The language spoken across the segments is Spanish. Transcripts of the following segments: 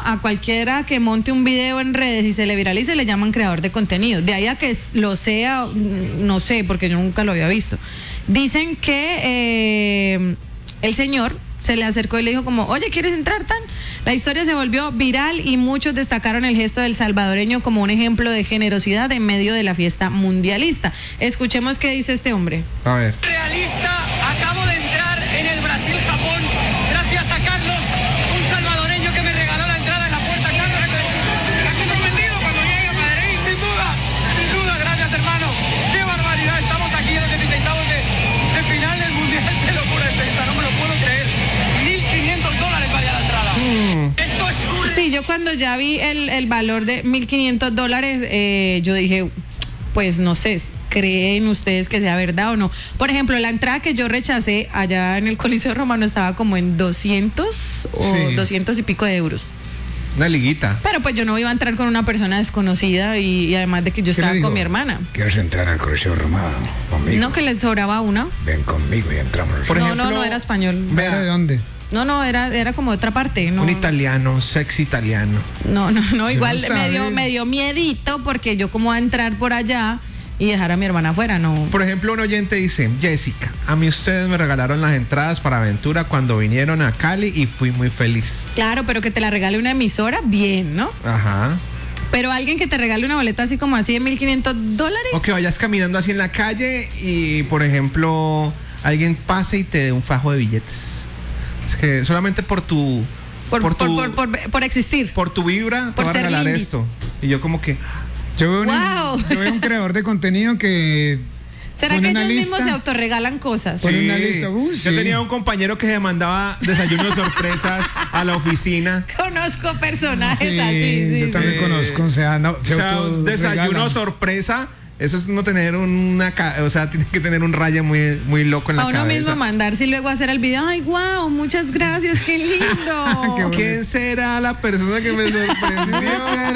a cualquiera que monte un video en redes y se le viralice le llaman creador de contenido. De ahí a que lo sea, no sé, porque yo nunca lo había visto. Dicen que el señor se le acercó y le dijo como, oye, ¿quieres entrar tan? La historia se volvió viral y muchos destacaron el gesto del salvadoreño como un ejemplo de generosidad en medio de la fiesta mundialista. Escuchemos qué dice este hombre. A ver. Realista, acabo de entrar en el Brasil-Japón gracias a Carlos, un salvadoreño que me regaló la entrada en la puerta a casa. Aquí sorprendido cuando llegue a Madrid, sin duda, gracias hermano. Qué barbaridad, estamos aquí en los 16avos de final del mundial, qué locura es esta, no me lo puedo creer. $1,500 valía la entrada. Esto es un... Sí, yo cuando ya vi el valor de $1,500, yo dije, pues no sé, ¿creen ustedes que sea verdad o no? Por ejemplo, la entrada que yo rechacé allá en el Coliseo Romano estaba como en 200 o 200 y pico de euros. Una liguita. Pero pues yo no iba a entrar con una persona desconocida y además de que yo estaba con mi hermana. ¿Quieres entrar al Coliseo Romano conmigo? No, que le sobraba una. Ven conmigo y entramos. Por ejemplo, no era español. Vea, ¿De dónde? No, era como de otra parte. No. un italiano, sexy italiano. No, igual no sabe. me dio miedito porque yo como a entrar por allá y dejar a mi hermana afuera, no. Por ejemplo, un oyente dice, Jessica, a mí ustedes me regalaron las entradas para Aventura cuando vinieron a Cali y fui muy feliz. Claro, pero que te la regale una emisora, bien, ¿no? Ajá. Pero alguien que te regale una boleta así como así de $1,500. O que vayas caminando así en la calle y, por ejemplo, alguien pase y te dé un fajo de billetes. Es que solamente por tu... Por existir. Por tu vibra te Por va a ser regalar lindis. esto. Y yo como que... Yo veo, Wow. yo veo un creador de contenido que ¿Será pone que una ellos lista, mismos se autorregalan cosas? Pone una lista. Yo Sí. tenía un compañero que se mandaba desayunos sorpresas a la oficina. Conozco personajes Sí, así. yo también conozco, o sea, no, O sea, un desayuno autorregalan. sorpresa. Eso es no tener o sea, tiene que tener un rayo muy, muy loco en la A uno cabeza. mismo mandarse y luego hacer el video. Ay, wow, muchas gracias, qué lindo. Qué bueno. ¿Quién será la persona que me sorprendió?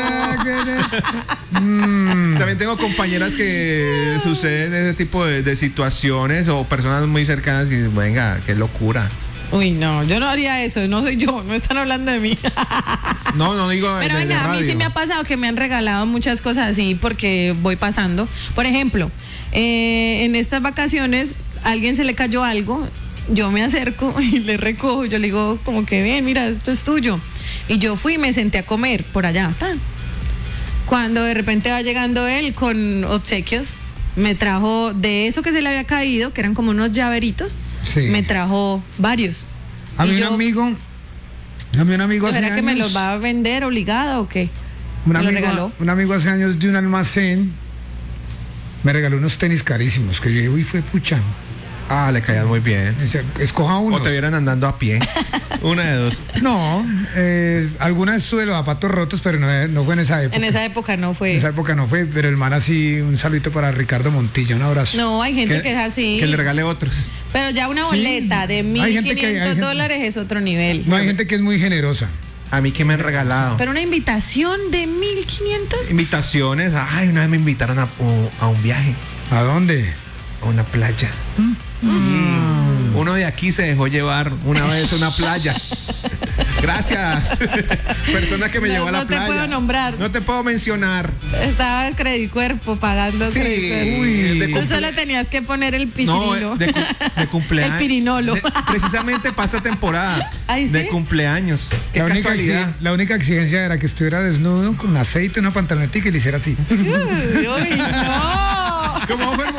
También tengo compañeras que suceden ese tipo de situaciones o personas muy cercanas que dicen, venga, qué locura. Uy, no, yo no haría eso, no soy yo, no están hablando de mí. No digo Pero de venga, a mí radio. sí me ha pasado que me han regalado muchas cosas así porque voy pasando. Por ejemplo, en estas vacaciones a alguien se le cayó algo, yo me acerco y le recojo, yo le digo como que ven, mira, esto es tuyo. Y yo fui y me senté a comer por allá. Tan. Cuando de repente va llegando él con obsequios, me trajo de eso que se le había caído, que eran como unos llaveritos, Sí. me trajo varios. A mí Y un yo, amigo hace ¿será que me años, los va a vender obligada o qué? un me lo amigo, regaló. un amigo hace años de un almacén me regaló unos tenis carísimos que yo dije, uy, fue pucha. Ah, le caían muy bien. Dice, escoja uno. O te vieran andando a pie. Una de dos. No, alguna vez tuve los zapatos rotos, pero no fue en esa época. En esa época no fue. En esa época no fue, pero el man así, un saludito para Ricardo Montilla, un abrazo. No, hay gente que es así. Que le regale otros. Pero ya una boleta de Hay gente que- hay $1,500 gente- es otro nivel. No, hay gente que es muy generosa. A mí que me han regalado. Pero una invitación de $1,500. Invitaciones. Ay, una vez me invitaron a un viaje. ¿A dónde? A una playa. Sí. Uno de aquí se dejó llevar una vez a una playa. Gracias. Persona que me llevó a la playa. No te puedo nombrar. No te puedo mencionar. Estaba Credicuerpo pagando Sí. Credicuerpo. Uy, de Tú cumple- solo tenías que poner el No, pichirilo. de cumpleaños. El pirinolo. Precisamente pasa temporada. Ay, ¿sí? De cumpleaños. Qué La única, casualidad. la única exigencia era que estuviera desnudo, con aceite, una pantaloneta y que le hiciera así. Uy, no. ¿Cómo fue?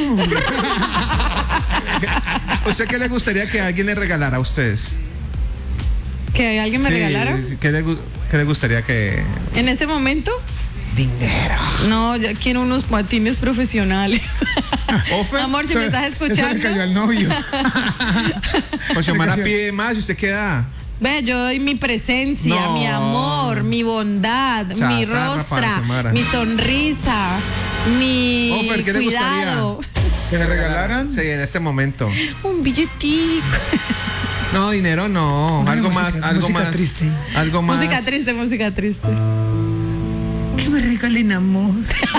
¿Usted qué le gustaría que alguien le regalara a ustedes? ¿Que alguien me Sí, regalara? ¿Qué le gustaría que...? En este momento, Dinero. no, ya quiero unos patines profesionales. Ofe, Amor, si me estás Eso le escuchando. cayó al novio. o Xiomara pide más y usted queda... Ve, yo doy mi presencia, No. mi amor, mi bondad, mi Chatarra para rostra, Xiomara. mi sonrisa, mi Ofer, ¿qué le cuidado. ¿Que le regalaran? Sí, en este momento. Un billetico. No, dinero no. Una Algo música- más, algo música más. triste. Algo más. Música triste, música triste. Que me regalen amor.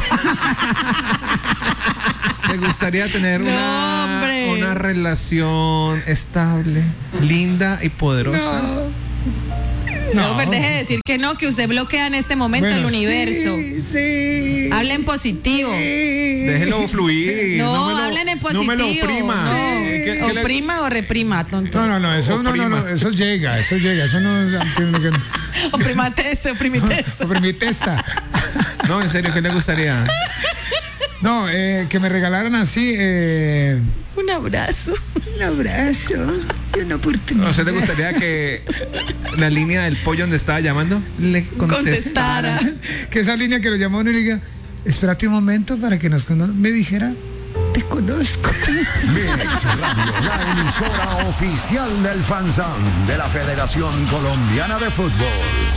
¿Te gustaría tener No, hombre. una relación estable, linda y poderosa? No. No, deje de decir que no, que usted bloquea en este momento el universo. Sí. Habla en positivo. Déjelo fluir. No, me lo- hablen en positivo. No me lo oprima. No. ¿Qué le- Oprima o reprima, tonto. No, eso no, Oprima. eso llega, eso no. Oprimate este, oprimite este. Oprimí testa. No, en serio, ¿qué le gustaría? No, que me regalaran así, Un abrazo. un abrazo y una oportunidad. ¿A usted le gustaría que la línea del pollo donde estaba llamando le contestara? Contestara. Que esa línea que lo llamó uno y le diga, espérate un momento para que nos conozca. Me dijera, te conozco. Mix Radio, la emisora oficial del FanZón de la Federación Colombiana de Fútbol.